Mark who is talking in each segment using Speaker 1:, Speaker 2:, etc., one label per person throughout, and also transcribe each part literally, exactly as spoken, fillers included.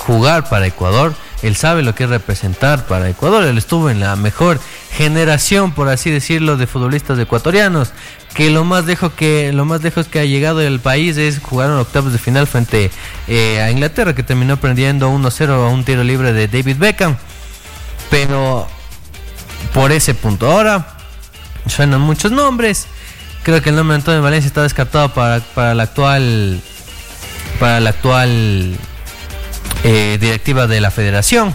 Speaker 1: jugar para Ecuador, él sabe lo que es representar para Ecuador, él estuvo en la mejor generación, por así decirlo, de futbolistas ecuatorianos, que lo más lejos que lo más lejos que ha llegado el país es jugar en octavos de final frente eh, a Inglaterra, que terminó perdiendo uno cero a un tiro libre de David Beckham. Pero por ese punto ahora suenan muchos nombres. Creo que el nombre de Antonio Valencia está descartado para, para la actual para la actual eh, directiva de la federación.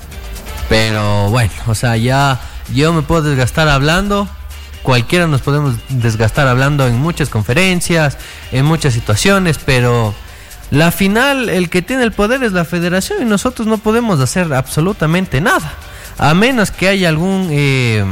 Speaker 1: Pero bueno, o sea, ya yo me puedo desgastar hablando. Cualquiera nos podemos desgastar hablando en muchas conferencias, en muchas situaciones, pero la final, el que tiene el poder es la federación y nosotros no podemos hacer absolutamente nada. A menos que haya algún... Eh,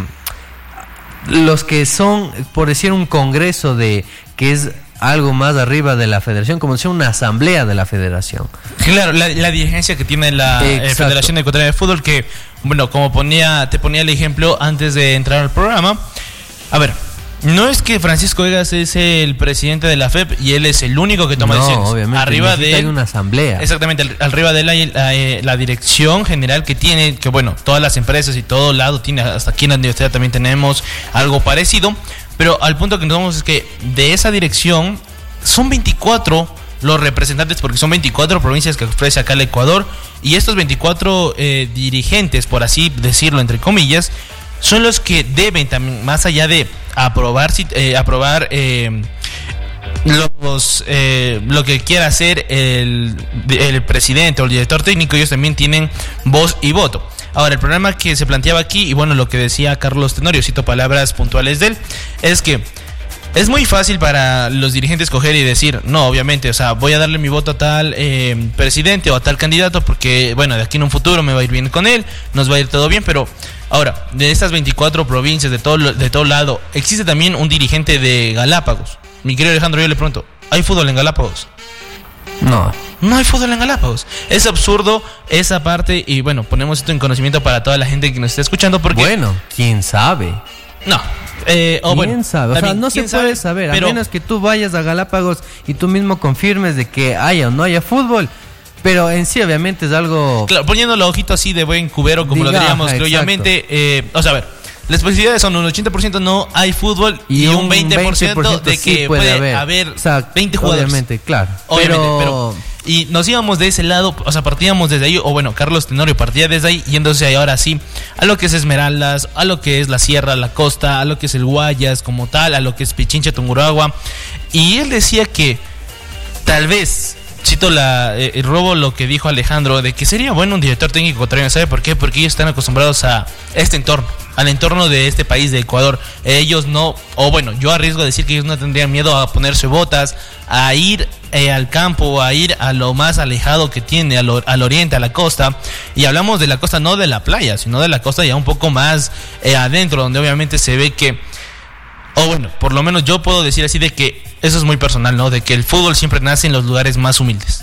Speaker 1: los que son, por decir, un congreso de que es algo más arriba de la federación, como decir, una asamblea de la federación.
Speaker 2: Claro, la, la dirigencia que tiene la eh, Federación Ecuatoriana de Fútbol, que, bueno, como ponía te ponía el ejemplo antes de entrar al programa. A ver, no es que Francisco Egas es el presidente de la F E P y él es el único que toma
Speaker 1: no,
Speaker 2: decisiones.
Speaker 1: Obviamente,
Speaker 2: arriba de
Speaker 1: hay una asamblea.
Speaker 2: Exactamente, arriba de la, la, la dirección general que tiene, que bueno, todas las empresas y todo lado tiene, hasta aquí en la universidad también tenemos algo parecido, pero al punto que nos vamos es que de esa dirección son veinticuatro los representantes, porque son veinticuatro provincias que ofrece acá el Ecuador, y estos veinticuatro eh, dirigentes, por así decirlo, entre comillas, son los que deben también, más allá de aprobar eh, aprobar eh, los eh, lo que quiera hacer el, el presidente o el director técnico, ellos también tienen voz y voto. Ahora, el problema que se planteaba aquí, y bueno, lo que decía Carlos Tenorio, cito palabras puntuales de él, es que es muy fácil para los dirigentes coger y decir, no, obviamente, o sea, voy a darle mi voto a tal eh, presidente o a tal candidato porque, bueno, de aquí en un futuro me va a ir bien con él, nos va a ir todo bien, pero ahora, de estas veinticuatro provincias, de todo, de todo lado, existe también un dirigente de Galápagos. Mi querido Alejandro, yo le pregunto, ¿hay fútbol en Galápagos?
Speaker 1: No.
Speaker 2: No hay fútbol en Galápagos. Es absurdo esa parte y, bueno, ponemos esto en conocimiento para toda la gente que nos está escuchando porque...
Speaker 1: Bueno, ¿quién sabe?
Speaker 2: No. Eh, oh,
Speaker 1: ¿Quién
Speaker 2: bueno,
Speaker 1: sabe? O sea, no se puede saber, pero... a menos que tú vayas a Galápagos y tú mismo confirmes de que haya o no haya fútbol. Pero en sí, obviamente, es algo...
Speaker 2: Claro, poniéndolo ojito así de buen cubero, como Diga, lo diríamos, creo, obviamente, eh, o sea, a ver, las posibilidades son un ochenta por ciento no hay fútbol y, y un veinte por ciento, veinte por ciento de que sí puede, puede haber, haber o sea, veinte jugadores.
Speaker 1: Obviamente, claro.
Speaker 2: Obviamente,
Speaker 1: pero...
Speaker 2: pero... Y nos íbamos de ese lado, o sea, partíamos desde ahí, o bueno, Carlos Tenorio partía desde ahí, yéndose ahora sí a lo que es Esmeraldas, a lo que es la Sierra, la Costa, a lo que es el Guayas como tal, a lo que es Pichincha, Tungurahua. Y él decía que tal vez... Cito la, eh, el robo lo que dijo Alejandro, de que sería bueno un director técnico ecuatoriano. ¿Sabe por qué? Porque ellos están acostumbrados a este entorno, al entorno de este país de Ecuador. Ellos no, o bueno, yo arriesgo a decir que ellos no tendrían miedo a ponerse botas, a ir eh, al campo, a ir a lo más alejado que tiene, al, al oriente, a la costa. Y hablamos de la costa, no de la playa, sino de la costa ya un poco más eh, adentro, donde obviamente se ve que... O bueno, por lo menos yo puedo decir así de que eso es muy personal, ¿no? De que el fútbol siempre nace en los lugares más humildes.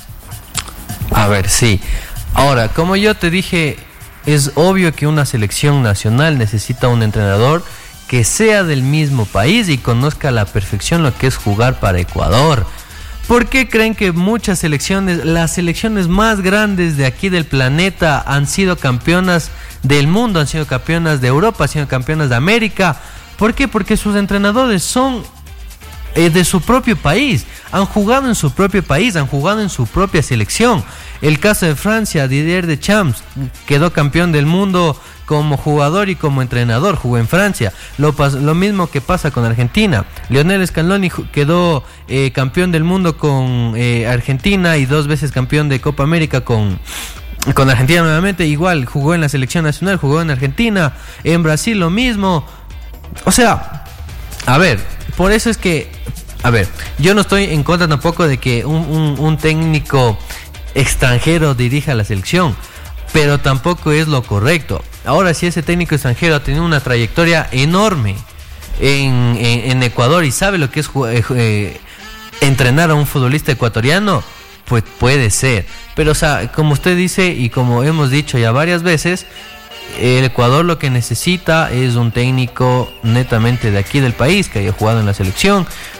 Speaker 1: A ver, sí. Ahora, como yo te dije, es obvio que una selección nacional necesita un entrenador que sea del mismo país y conozca a la perfección lo que es jugar para Ecuador. ¿Por qué creen que muchas selecciones, las selecciones más grandes de aquí del planeta han sido campeonas del mundo, han sido campeonas de Europa, han sido campeonas de América? ¿Por qué? Porque sus entrenadores son eh, de su propio país, han jugado en su propio país, han jugado en su propia selección. El caso de Francia, Didier Deschamps quedó campeón del mundo como jugador y como entrenador, jugó en Francia. Lo, lo mismo que pasa con Argentina. Lionel Scaloni quedó eh, campeón del mundo con eh, Argentina y dos veces campeón de Copa América con... Con Argentina nuevamente, igual, jugó en la selección nacional, jugó en Argentina, en Brasil lo mismo. O sea, a ver, por eso es que, a ver, yo no estoy en contra tampoco de que un, un, un técnico extranjero dirija la selección, pero tampoco es lo correcto. Ahora, si ese técnico extranjero ha tenido una trayectoria enorme en, en, en Ecuador y sabe lo que es eh, entrenar a un futbolista ecuatoriano, pues puede ser. Pero, o sea, como usted dice y como hemos dicho ya varias veces, el Ecuador lo que necesita es un técnico netamente de aquí del país, que haya jugado en la selección,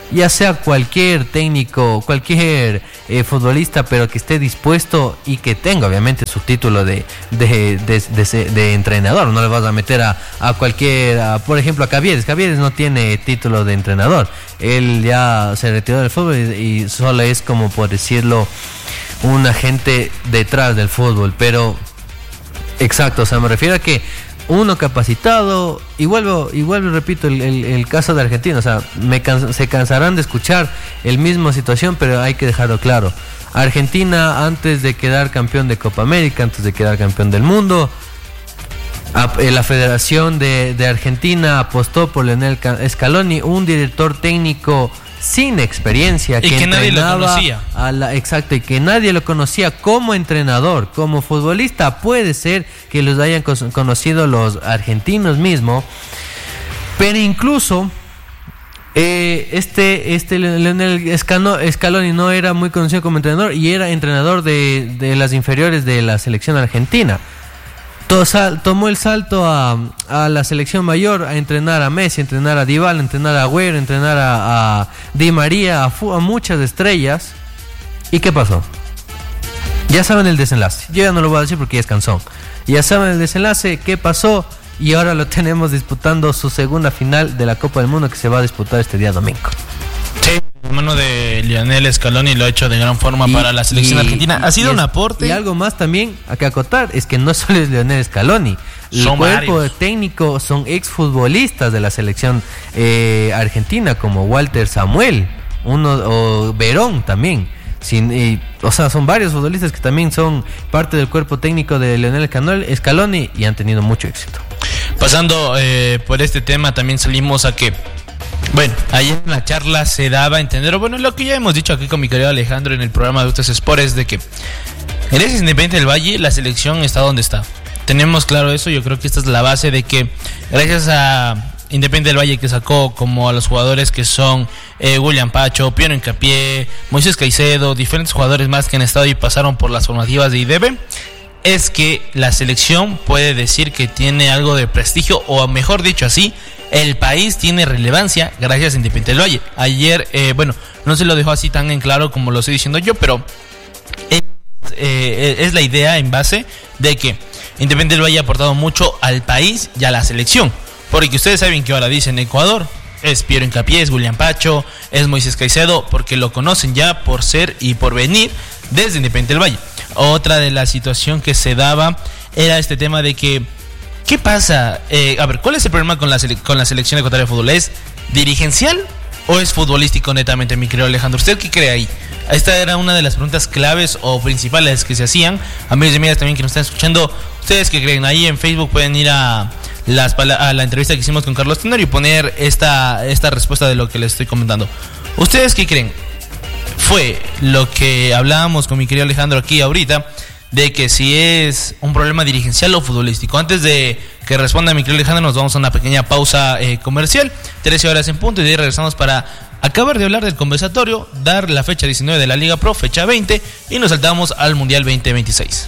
Speaker 1: ya sea cualquier técnico, cualquier eh, futbolista, pero que esté dispuesto y que tenga obviamente su título de, de, de, de, de entrenador. No le vas a meter a, a cualquier, a, por ejemplo a Caviedes. Caviedes no tiene título de entrenador, él ya se retiró del fútbol y, y solo es, como por decirlo, un agente detrás del fútbol. Pero exacto, o sea, me refiero a que uno capacitado, y vuelvo, y vuelvo, repito, el, el, el caso de Argentina, o sea, me cansa, se cansarán de escuchar el mismo situación, pero hay que dejarlo claro. Argentina, antes de quedar campeón de Copa América, antes de quedar campeón del mundo, a, eh, la Federación de, de Argentina apostó por Lionel Scaloni, un director técnico sin experiencia, que,
Speaker 2: y que nadie lo conocía.
Speaker 1: A la, exacto, y que nadie lo conocía como entrenador, como futbolista. Puede ser que los hayan conocido los argentinos mismos, pero incluso eh, este este Lionel Scaloni no era muy conocido como entrenador y era entrenador de, de las inferiores de la selección argentina. Tomó el salto a, a la selección mayor, a entrenar a Messi, a entrenar a Dybala, a entrenar a Agüero, a entrenar a, a Di María, a, a muchas estrellas. ¿Y qué pasó? Ya saben el desenlace. Yo ya no lo voy a decir porque ya es cansón. Ya saben el desenlace, qué pasó, y ahora lo tenemos disputando su segunda final de la Copa del Mundo, que se va a disputar este día domingo.
Speaker 2: Sí, la mano de Lionel Scaloni lo ha hecho de gran forma y, para la selección y, argentina. Ha sido es, un aporte.
Speaker 1: Y algo más también a que acotar es que no solo es Lionel Scaloni. El son cuerpo varios. técnico son exfutbolistas de la selección eh, argentina, como Walter Samuel, uno o Verón también. Sin, y, o sea, son varios futbolistas que también son parte del cuerpo técnico de Lionel Scaloni y han tenido mucho éxito.
Speaker 2: Pasando eh, por este tema, también salimos a que, bueno, ayer en la charla se daba a entender, bueno, lo que ya hemos dicho aquí con mi querido Alejandro en el programa de Ustedes Sport, es de que en ese Independiente del Valle la selección está donde está. Tenemos claro eso. Yo creo que esta es la base de que gracias a Independiente del Valle, que sacó como a los jugadores que son eh, William Pacho, Piero Hincapié, Moisés Caicedo, diferentes jugadores más que han estado y pasaron por las formativas de I D B, es que la selección puede decir que tiene algo de prestigio, o mejor dicho así, el país tiene relevancia gracias a Independiente del Valle. Ayer, eh, bueno, no se lo dejó así tan en claro como lo estoy diciendo yo, pero es, eh, es la idea en base de que Independiente del Valle ha aportado mucho al país y a la selección. Porque ustedes saben que ahora dicen Ecuador, es Piero Hincapié, es William Pacho, es Moisés Caicedo, porque lo conocen ya por ser y por venir desde Independiente del Valle. Otra de la situación que se daba era este tema de que, ¿qué pasa? Eh, a ver, ¿cuál es el problema con la, sele- con la selección ecuatoriana de fútbol? ¿Es dirigencial o es futbolístico netamente, mi querido Alejandro? ¿Usted qué cree ahí? Esta era una de las preguntas claves o principales que se hacían. Amigos y amigas también que nos están escuchando, ¿ustedes qué creen? Ahí en Facebook pueden ir a, las, a la entrevista que hicimos con Carlos Tenorio y poner esta, esta respuesta de lo que les estoy comentando. ¿Ustedes qué creen? Fue lo que hablábamos con mi querido Alejandro aquí ahorita, de que si es un problema dirigencial o futbolístico. Antes de que responda mi querido Alejandro, nos vamos a una pequeña pausa eh, comercial, trece horas en punto, y de ahí regresamos para acabar de hablar del conversatorio, dar la fecha diecinueve de la Liga Pro, fecha veinte, y nos saltamos al Mundial veinte veintiséis.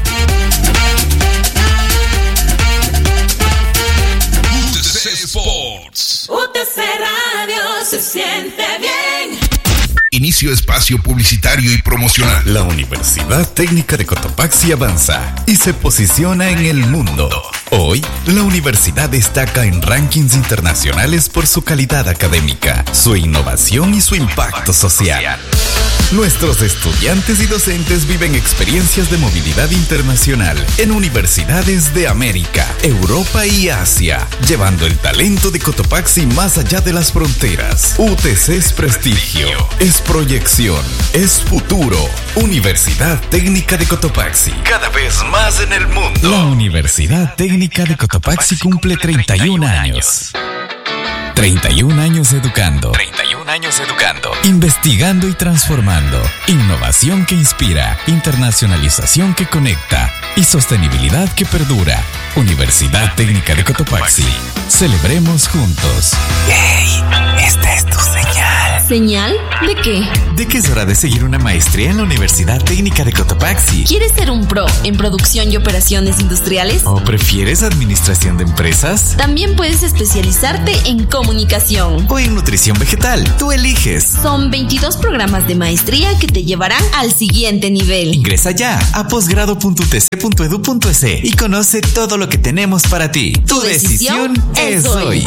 Speaker 3: U T C Sports.
Speaker 4: U T C Radio se siente bien.
Speaker 3: Inicio espacio publicitario y promocional.
Speaker 5: La Universidad Técnica de Cotopaxi avanza y se posiciona en el mundo. Hoy, la universidad destaca en rankings internacionales por su calidad académica, su innovación y su impacto social. Nuestros estudiantes y docentes viven experiencias de movilidad internacional en universidades de América, Europa y Asia, llevando el talento de Cotopaxi más allá de las fronteras. U T C es prestigio, es proyección, es futuro. Universidad Técnica de Cotopaxi, cada vez más en el mundo. La Universidad Técnica de Cotopaxi cumple treinta y un años. treinta y un años educando. treinta y un años educando. Investigando y transformando. Innovación que inspira. Internacionalización que conecta. Y sostenibilidad que perdura. Universidad Técnica de Cotopaxi. Celebremos juntos. ¡Hey! Esta es tu señal.
Speaker 6: ¿Señal? ¿De qué?
Speaker 5: De que es hora de seguir una maestría en la Universidad Técnica de Cotopaxi.
Speaker 6: ¿Quieres ser un pro en producción y operaciones industriales?
Speaker 5: ¿O prefieres administración de empresas?
Speaker 6: También puedes especializarte en comunicación
Speaker 5: o en nutrición vegetal. Tú eliges.
Speaker 6: Son veintidós programas de maestría que te llevarán al siguiente nivel.
Speaker 5: Ingresa ya a posgrado punto u t c punto e d u punto e s y conoce todo lo que tenemos para ti. Tu, tu decisión, decisión es hoy.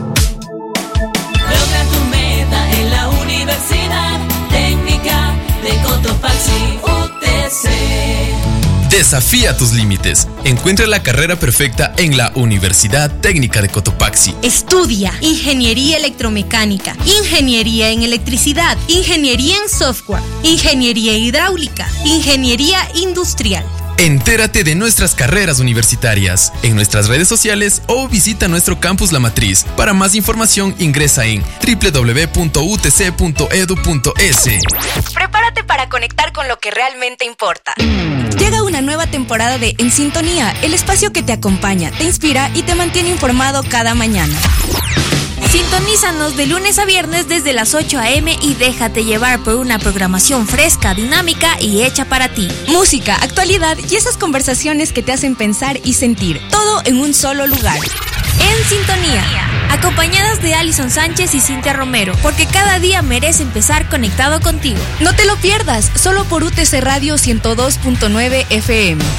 Speaker 4: Logra tu meta en la Universidad Técnica de Cotopaxi U T C.
Speaker 7: Desafía tus límites. Encuentra la carrera perfecta en la Universidad Técnica de Cotopaxi.
Speaker 8: Estudia Ingeniería Electromecánica, Ingeniería en Electricidad, Ingeniería en Software, Ingeniería Hidráulica, Ingeniería Industrial.
Speaker 7: Entérate de nuestras carreras universitarias en nuestras redes sociales o visita nuestro campus La Matriz. Para más información ingresa en doble u doble u doble u punto u t c punto e d u punto e s.
Speaker 8: Prepárate para conectar con lo que realmente importa. Llega una nueva temporada de En Sintonía, el espacio que te acompaña, te inspira y te mantiene informado cada mañana. Sintonízanos de lunes a viernes desde las ocho a.m. y déjate llevar por una programación fresca, dinámica y hecha para ti. Música, actualidad y esas conversaciones que te hacen pensar y sentir, todo en un solo lugar. En Sintonía, acompañadas de Alison Sánchez y Cintia Romero, porque cada día merece empezar conectado contigo. No te lo pierdas, solo por U T C Radio ciento dos punto nueve F M.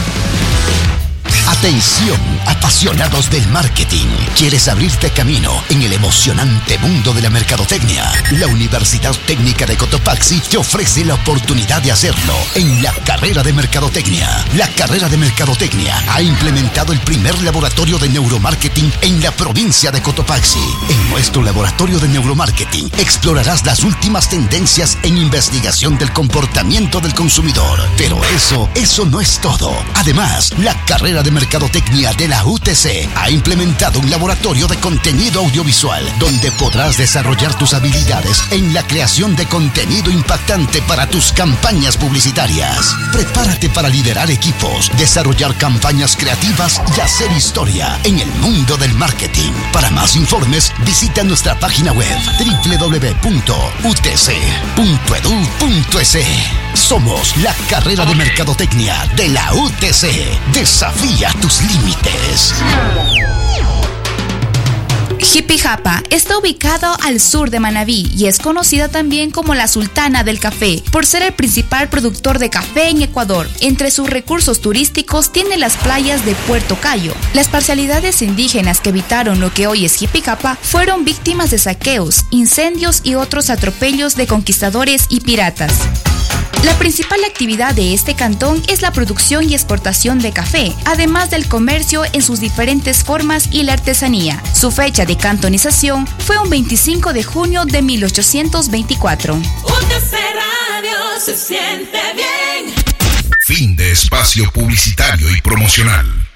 Speaker 9: Atención, apasionados del marketing. ¿Quieres abrirte camino en el emocionante mundo de la mercadotecnia? La Universidad Técnica de Cotopaxi te ofrece la oportunidad de hacerlo en la carrera de mercadotecnia. La carrera de mercadotecnia ha implementado el primer laboratorio de neuromarketing en la provincia de Cotopaxi. En nuestro laboratorio de neuromarketing explorarás las últimas tendencias en investigación del comportamiento del consumidor. Pero eso, eso no es todo. Además, la carrera de Mercadotecnia de la U T C ha implementado un laboratorio de contenido audiovisual donde podrás desarrollar tus habilidades en la creación de contenido impactante para tus campañas publicitarias. Prepárate para liderar equipos, desarrollar campañas creativas y hacer historia en el mundo del marketing. Para más informes, visita nuestra página web doble u doble u doble u punto u t c punto e d u punto e s. Somos la carrera de mercadotecnia de la U T C. Desafía tus límites.
Speaker 10: Jipijapa está ubicado al sur de Manabí y es conocida también como la Sultana del Café por ser el principal productor de café en Ecuador. Entre sus recursos turísticos tiene las playas de Puerto Cayo. Las parcialidades indígenas que habitaron lo que hoy es Jipijapa fueron víctimas de saqueos, incendios y otros atropellos de conquistadores y piratas. La principal actividad de este cantón es la producción y exportación de café, además del comercio en sus diferentes formas y la artesanía. Su fecha de cantonización fue un veinticinco de junio de mil ochocientos veinticuatro.
Speaker 4: U T C Radio se siente bien.
Speaker 3: Fin de espacio publicitario y promocional.